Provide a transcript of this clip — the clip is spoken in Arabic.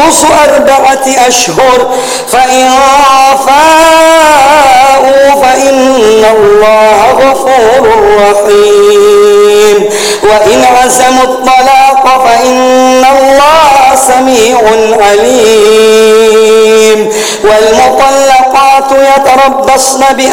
تربص 4 أشهر فإن فاءوا فإن الله غفور رحيم وإن عزموا الطلاق فإن الله سميع عليم والمطلقات يتربصن